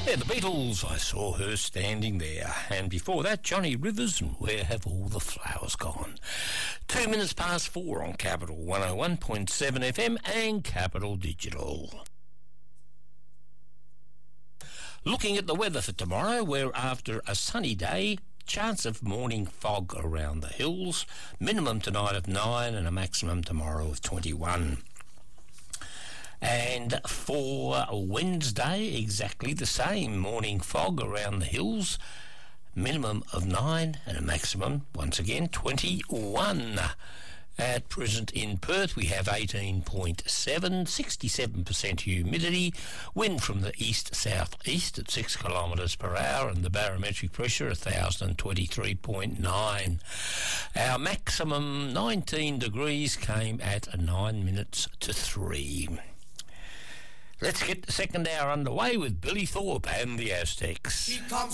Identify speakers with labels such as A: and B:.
A: Yeah, the Beatles, I saw her standing there. And before that, Johnny Rivers and Where Have All the Flowers Gone? 2 minutes past 4 on Capital 101.7 FM and Capital Digital. Looking at the weather for tomorrow, we're after a sunny day, chance of morning fog around the hills, minimum tonight of 9 and a maximum tomorrow of 21. And for Wednesday, exactly the same, morning fog around the hills, minimum of 9 and a maximum, once again, 21. At present in Perth, we have 18.7, 67% humidity, wind from the east-southeast at 6 kilometres per hour, and the barometric pressure 1,023.9. Our maximum 19 degrees came at 9 minutes to 3. Let's get the second hour underway with Billy Thorpe and the Aztecs.